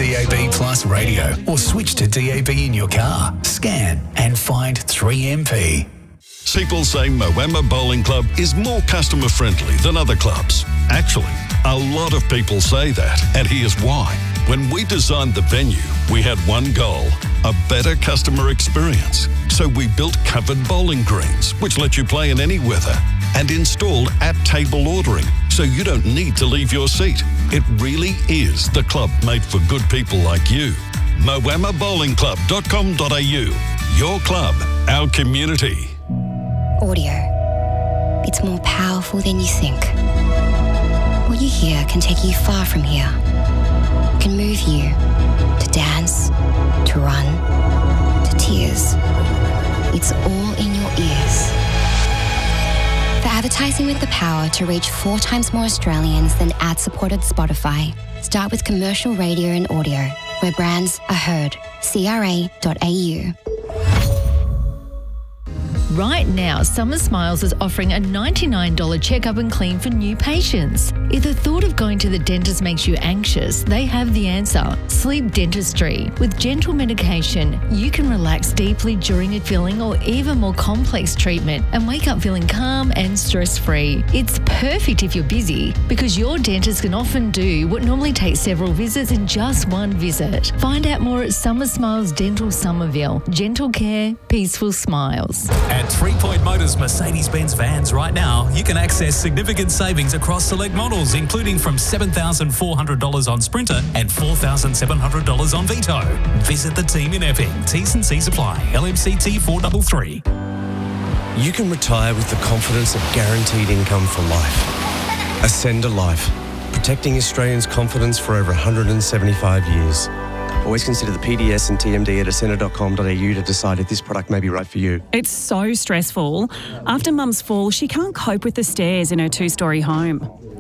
DAB Plus radio or switch to DAB in your car. Scan and find 3MP. People say Moama Bowling Club is more customer friendly than other clubs. Actually, a lot of people say that, and here's why. When we designed the venue, we had one goal: a better customer experience. So we built covered bowling greens, which let you play in any weather, and installed at-table ordering, so you don't need to leave your seat. It really is the club made for good people like you. moamabowlingclub.com.au. Your club, our community. Audio. It's more powerful than you think. What you hear can take you far from here. It can move you to dance, to run, to tears. It's all in your ears. For advertising with the power to reach 4 times more Australians than ad-supported Spotify, start with commercial radio and audio, where brands are heard. CRA.au. Right now, Summer Smiles is offering a $99 checkup and clean for new patients. If the thought of going to the dentist makes you anxious, they have the answer. Sleep Dentistry. With gentle medication, you can relax deeply during a filling or even more complex treatment and wake up feeling calm and stress-free. It's perfect if you're busy, because your dentist can often do what normally takes several visits in just one visit. Find out more at Summer Smiles Dental Somerville. Gentle care, peaceful smiles. At 3 Point Motors Mercedes-Benz vans right now, you can access significant savings across select models, including from $7,400 on Sprinter and $4,700 on Vito. Visit the team in Epping. T's and C's apply. LMCT 433. You can retire with the confidence of guaranteed income for life. Ascend a Life, protecting Australians' confidence for over 175 years. Always consider the PDS and TMD at ascender.com.au to decide if this product may be right for you. It's so stressful. After Mum's fall, she can't cope with the stairs in her 2-storey home.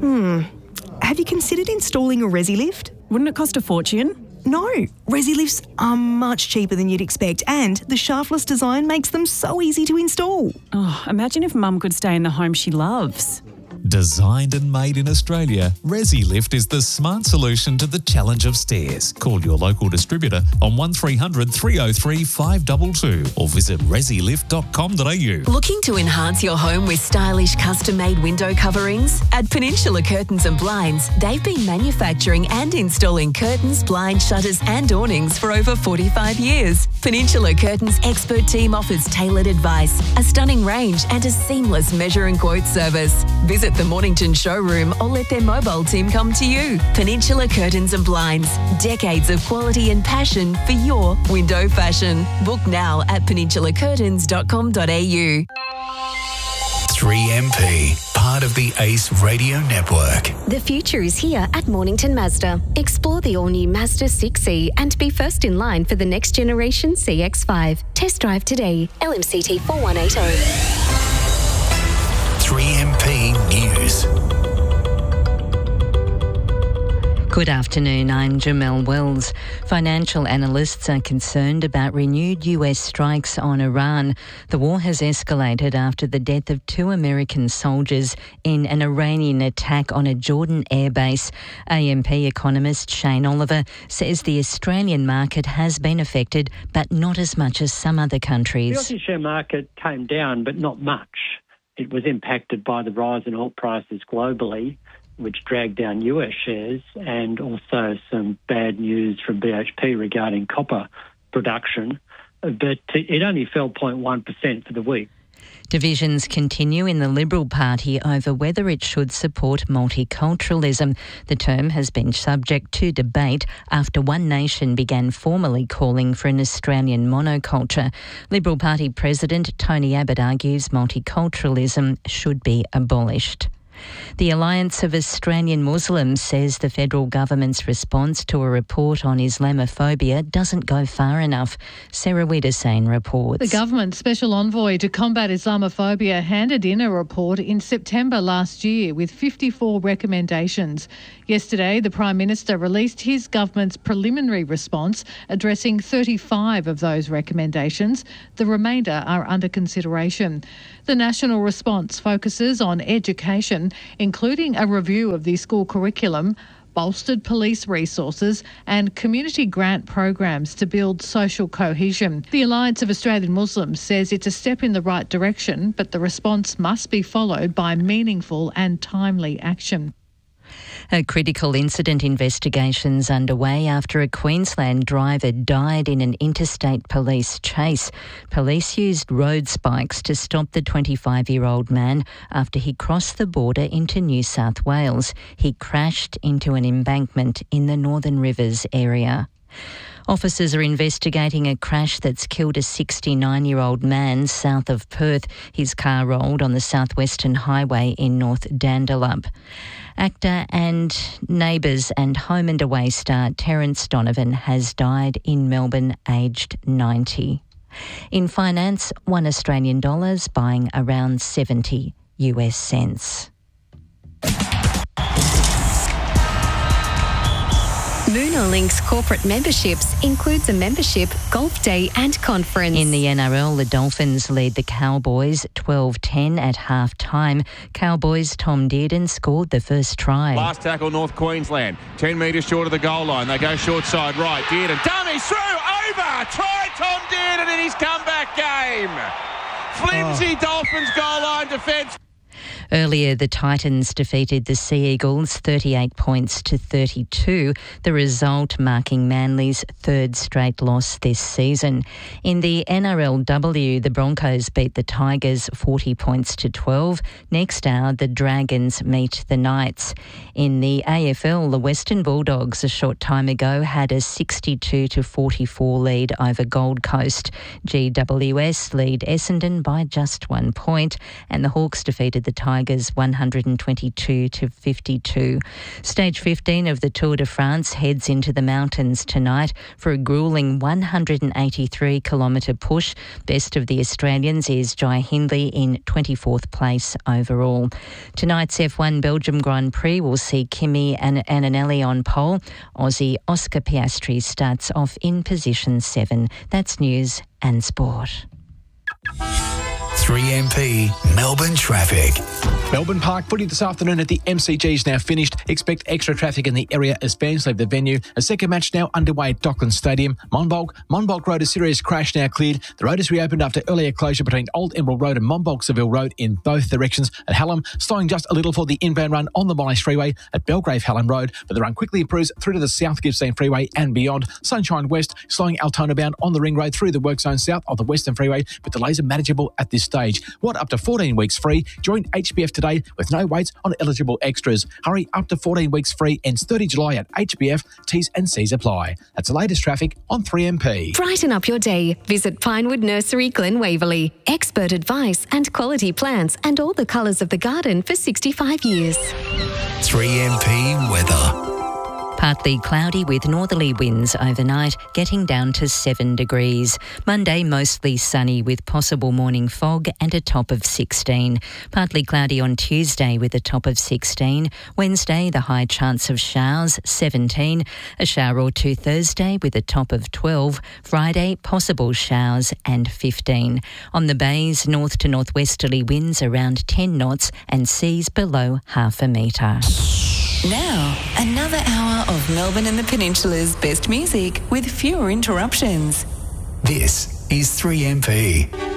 Have you considered installing a ResiLift? Wouldn't it cost a fortune? No, ResiLifts are much cheaper than you'd expect, and the shaftless design makes them so easy to install. Oh, imagine if Mum could stay in the home she loves. Designed and made in Australia, ResiLift is the smart solution to the challenge of stairs. Call your local distributor on 1300 303 522 or visit resilift.com.au. Looking to enhance your home with stylish custom-made window coverings? At Peninsula Curtains and Blinds, they've been manufacturing and installing curtains, blinds, shutters and awnings for over 45 years. Peninsula Curtains' expert team offers tailored advice, a stunning range and a seamless measure and quote service. Visit the Mornington showroom or let their mobile team come to you. Peninsula Curtains and Blinds. Decades of quality and passion for your window fashion. Book now at peninsulacurtains.com.au. 3MP, part of the ACE Radio Network. The future is here at Mornington Mazda. Explore the all-new Mazda 6e and be first in line for the next generation CX-5. Test drive today. LMCT 4180. 3MP News. Good afternoon, I'm Jamelle Wells. Financial analysts are concerned about renewed US strikes on Iran. The war has escalated after the death of 2 American soldiers in an Iranian attack on a Jordan airbase. AMP economist Shane Oliver says the Australian market has been affected, but not as much as some other countries. The Aussie share market came down, but not much. It was impacted by the rise in oil prices globally, which dragged down US shares, and also some bad news from BHP regarding copper production. But it only fell 0.1% for the week. Divisions continue in the Liberal Party over whether it should support multiculturalism. The term has been subject to debate after One Nation began formally calling for an Australian monoculture. Liberal Party President Tony Abbott argues multiculturalism should be abolished. The Alliance of Australian Muslims says the federal government's response to a report on Islamophobia doesn't go far enough. Sarah Wiedersane reports. The government's special envoy to combat Islamophobia handed in a report in September last year with 54 recommendations. Yesterday, the Prime Minister released his government's preliminary response, addressing 35 of those recommendations. The remainder are under consideration. The national response focuses on education, including a review of the school curriculum, bolstered police resources and community grant programs to build social cohesion. The Alliance of Australian Muslims says it's a step in the right direction, but the response must be followed by meaningful and timely action. A critical incident investigation's underway after a Queensland driver died in an interstate police chase. Police used road spikes to stop the 25-year-old man after he crossed the border into New South Wales. He crashed into an embankment in the Northern Rivers area. Officers are investigating a crash that's killed a 69-year-old man south of Perth. His car rolled on the southwestern highway in North Dandalup. Actor and Neighbours and Home and Away star Terence Donovan has died in Melbourne, aged 90. In finance, $1 Australian buying around 70 US cents. Moonalink's corporate memberships includes a membership, golf day and conference. In the NRL, the Dolphins lead the Cowboys 12-10 at half-time. Cowboys' Tom Dearden scored the first try. Last tackle, North Queensland. 10 metres short of the goal line. They go short side right. Dearden, dummies through, over. Try Tom Dearden in his comeback game. Flimsy Dolphins goal line defence. Earlier, the Titans defeated the Sea Eagles 38 points to 32, the result marking Manly's third straight loss this season. In the NRLW, the Broncos beat the Tigers 40 points to 12. Next hour, the Dragons meet the Knights. In the AFL, the Western Bulldogs a short time ago had a 62 to 44 lead over Gold Coast. GWS lead Essendon by just 1 point, and the Hawks defeated the Tigers 122 to 52. Stage 15 of the Tour de France heads into the mountains tonight for a gruelling 183-kilometre push. Best of the Australians is Jai Hindley in 24th place overall. Tonight's F1 Belgium Grand Prix will see Kimi Antonelli on pole. Aussie Oscar Piastri starts off in position 7. That's news and sport. 3MP Melbourne traffic. Melbourne Park footy this afternoon at the MCG is now finished. Expect extra traffic in the area as fans leave the venue. A second match now underway at Docklands Stadium. Monbulk Road, a serious crash now cleared. The road is reopened after earlier closure between Old Emerald Road and Monbulk Seville Road in both directions. At Hallam, slowing just a little for the inbound run on the Monash Freeway at Belgrave Hallam Road, but the run quickly improves through to the South Gippsland Freeway and beyond. Sunshine West, slowing Altona bound on the Ring Road through the work zone south of the Western Freeway, but delays are manageable at this stage. What, up to 14 weeks free? Join HBF today with no waits on eligible extras. Hurry, up to 14 weeks free, ends 30 July at HBF. T's and C's apply. That's the latest traffic on 3MP. Brighten up your day. Visit Pinewood Nursery, Glen Waverley. Expert advice and quality plants and all the colours of the garden for 65 years. 3MP weather. Partly cloudy with northerly winds overnight, getting down to 7 degrees. Monday, mostly sunny with possible morning fog and a top of 16. Partly cloudy on Tuesday with a top of 16. Wednesday, the high chance of showers, 17. A shower or two Thursday with a top of 12. Friday, possible showers and 15. On the bays, north to northwesterly winds around 10 knots and seas below half a metre. Now, another hour of Melbourne and the Peninsula's best music with fewer interruptions. This is 3MP.